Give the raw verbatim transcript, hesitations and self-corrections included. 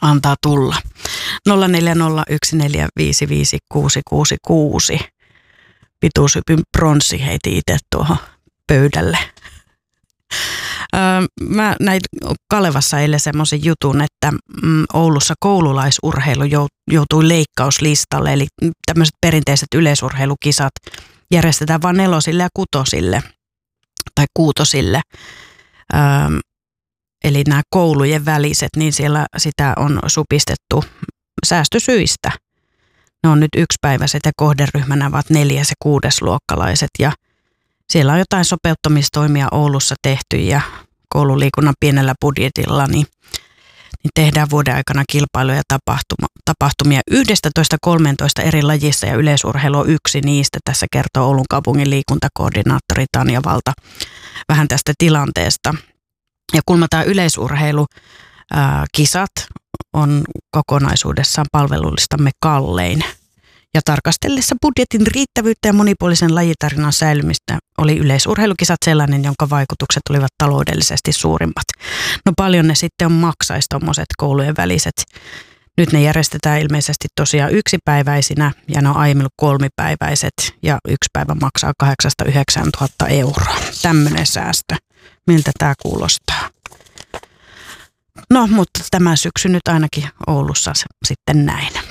antaa tulla. nolla neljä nolla yksi neljä viisi viisi kuusi kuusi kuusi. Pituushypyn pronssi heiti itse tuohon pöydälle. Öö, mä näin Kalevassa eilen semmoisen jutun, että mm, Oulussa koululaisurheilu joutui leikkauslistalle, eli tämmöiset perinteiset yleisurheilukisat järjestetään vain nelosille ja kutosille tai kuutosille. Öö, eli nämä koulujen väliset, niin siellä sitä on supistettu säästösyistä. Ne on nyt yksipäiväiset ja kohderyhmänä ovat neljäs- ja kuudesluokkalaiset ja siellä on jotain sopeuttamistoimia Oulussa tehty ja koululiikunnan pienellä budjetilla, niin, niin tehdään vuoden aikana kilpailuja ja tapahtuma, tapahtumia yksitoista kolmetoista eri lajissa ja yleisurheilu on yksi niistä. Tässä kertoo Oulun kaupungin liikuntakoordinaattori Tanja Valta vähän tästä tilanteesta. Ja kun tämä yleisurheilukisat on kokonaisuudessaan palvelulistamme kallein. Ja tarkastellessa budjetin riittävyyttä ja monipuolisen lajitarinan säilymistä oli yleisurheilukisat sellainen, jonka vaikutukset olivat taloudellisesti suurimmat. No paljon ne sitten on maksaisi tommoset koulujen väliset. Nyt ne järjestetään ilmeisesti tosiaan yksipäiväisinä ja ne on aiemmin kolmipäiväiset ja yksi päivä maksaa kahdeksasta yhdeksään tuhatta euroa. Tämmöinen säästö. Miltä tämä kuulostaa? No, mutta tämä syksy nyt ainakin Oulussa sitten näin.